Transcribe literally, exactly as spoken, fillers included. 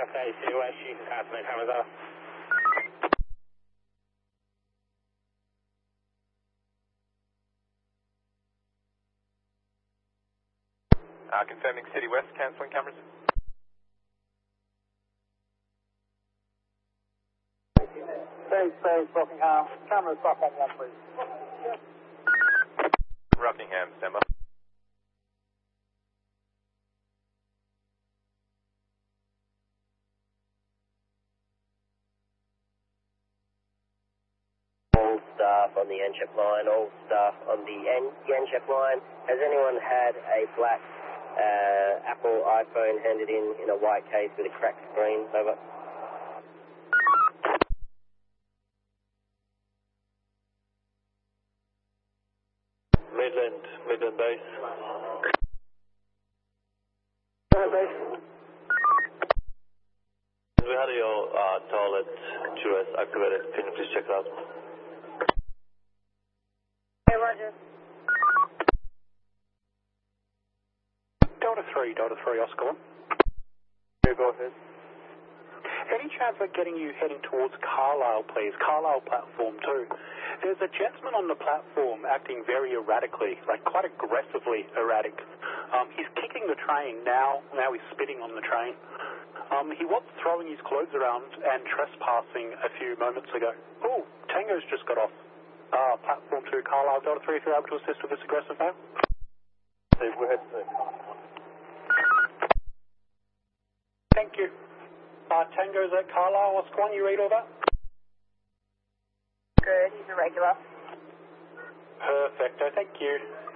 Okay, City West, you can cancel the cameras off. Uh, confirming City West, cancelling cameras. Space, space, Rockingham. Cameras off on one, please. Rockingham, stand by. All staff on the N SHEP line, all staff on the N SHEP line. Has anyone had a black uh, Apple iPhone handed in in a white case with a cracked screen? Over. Midland, Midland base. Midland base. We had your uh, toilet Q S activated. Can you please check it out? Hey, Roger. Delta three, Delta three, Oscar one. Yeah, go ahead. Any chance of getting you heading towards Carlisle, please? Carlisle platform two. There's a gentleman on the platform acting very erratically, like quite aggressively erratic. Um, he's kicking the train now. Now he's spitting on the train. Um, he was throwing his clothes around and trespassing a few moments ago. Oh, Tango's just got off. Uh, platform two, Carlisle, Delta three, if you're able to assist with this aggressive male. Steve, we're heading to Thank you. Uh, Tango's at Carlisle, Oscar one, you read all that? Good, he's a regular. Perfecto, thank you.